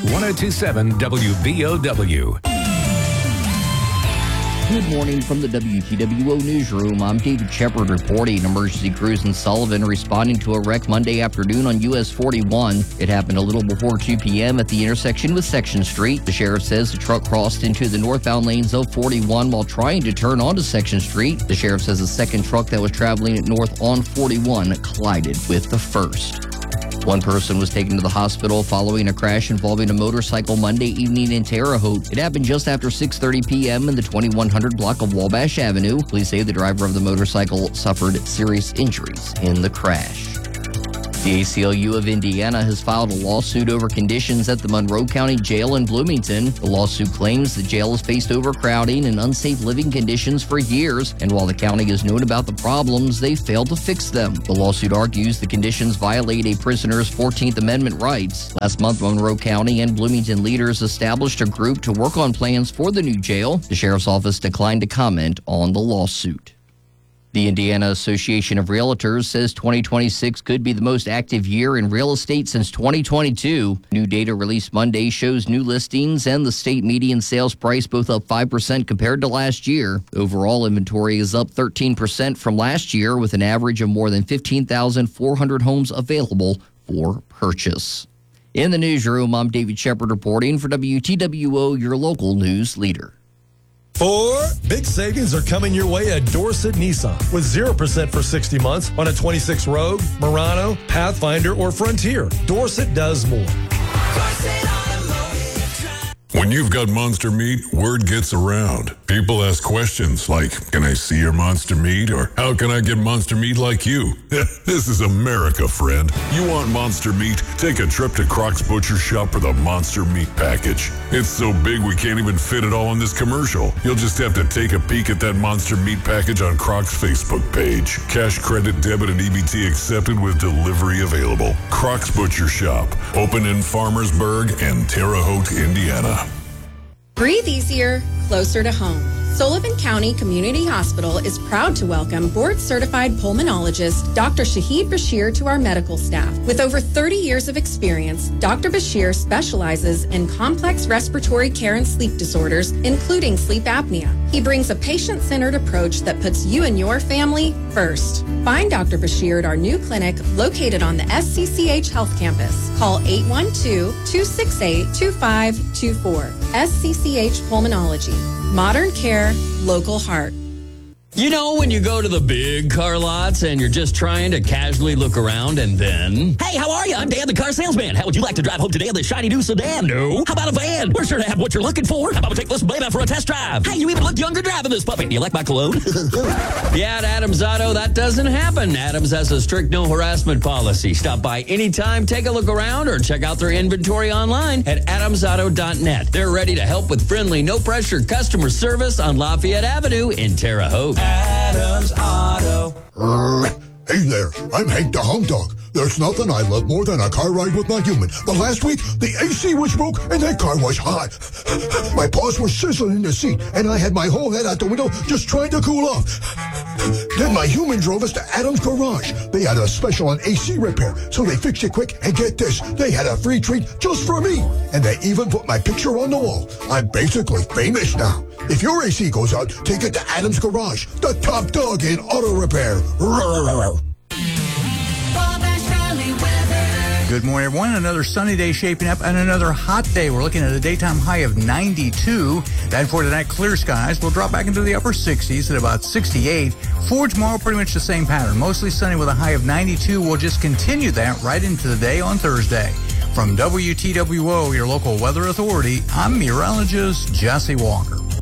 1027 WBOW. Good morning from the WTWO Newsroom. I'm David Shepard reporting. Emergency crews in Sullivan responding to a wreck Monday afternoon on US 41. It happened a little before 2 p.m. at the intersection with Section Street. The sheriff says the truck crossed into the northbound lanes of 41 while trying to turn onto Section Street. The sheriff says the second truck that was traveling north on 41 collided with the first. One person was taken to the hospital following a crash involving a motorcycle Monday evening in Terre Haute. It happened just after 6:30 p.m. in the 2100 block of Wabash Avenue. Police say the driver of the motorcycle suffered serious injuries in the crash. The ACLU of Indiana has filed a lawsuit over conditions at the Monroe County Jail in Bloomington. The lawsuit claims the jail has faced overcrowding and unsafe living conditions for years, and while the county has known about the problems, they failed to fix them. The lawsuit argues the conditions violate a prisoner's 14th Amendment rights. Last month, Monroe County and Bloomington leaders established a group to work on plans for the new jail. The sheriff's office declined to comment on the lawsuit. The Indiana Association of Realtors says 2026 could be the most active year in real estate since 2022. New data released Monday shows new listings and the state median sales price both up 5% compared to last year. Overall inventory is up 13% from last year, with an average of more than 15,400 homes available for purchase. In the newsroom, I'm David Shepard reporting for WTWO, your local news leader. 4 big savings are coming your way at Dorset Nissan with 0% for 60 months on a 26 Rogue, Murano, Pathfinder, or Frontier. Dorset does more. When you've got Monster Meat, word gets around. People ask questions like, can I see your Monster Meat? Or how can I get Monster Meat like you? This is America, friend. You want Monster Meat? Take a trip to Crocs Butcher Shop for the Monster Meat package. It's so big we can't even fit it all in this commercial. You'll just have to take a peek at that Monster Meat package on Crocs' Facebook page. Cash, credit, debit, and EBT accepted with delivery available. Crocs Butcher Shop, open in Farmersburg and Terre Haute, Indiana. Breathe easier, closer to home. Sullivan County Community Hospital is proud to welcome board-certified pulmonologist Dr. Shahid Bashir to our medical staff. With over 30 years of experience, Dr. Bashir specializes in complex respiratory care and sleep disorders, including sleep apnea. He brings a patient-centered approach that puts you and your family first. Find Dr. Bashir at our new clinic located on the SCCH Health Campus. Call 812-268-2524. SCCH Pulmonology. Modern care, local heart. You know, when you go to the big car lots and you're just trying to casually look around and then... Hey, how are you? I'm Dan, the car salesman. How would you like to drive home today in this shiny new sedan? No. How about a van? We're sure to have what you're looking for. How about we take this baby out for a test drive? Hey, you even look younger driving this puppy. Do you like my cologne? Yeah, at Adams Auto, that doesn't happen. Adams has a strict no harassment policy. Stop by anytime, take a look around, or check out their inventory online at adamsauto.net. They're ready to help with friendly, no-pressure customer service on Lafayette Avenue in Terre Haute. Adams Auto. Hey there, I'm Hank the Hound Dog. There's nothing I love more than a car ride with my human. But last week, the AC was broke and that car was hot. My paws were sizzling in the seat and I had my whole head out the window just trying to cool off. Then my human drove us to Adams Garage. They had a special on AC repair, so they fixed it quick, and get this, they had a free treat just for me. And they even put my picture on the wall. I'm basically famous now. If your AC goes out, take it to Adams Garage, the top dog in auto repair. Good morning, everyone. Another sunny day shaping up and another hot day. We're looking at a daytime high of 92. Then for tonight, clear skies. We'll drop back into the upper 60s at about 68. For tomorrow, pretty much the same pattern. Mostly sunny with a high of 92. We'll just continue that right into the day on Thursday. From WTWO, your local weather authority, I'm meteorologist Jesse Walker.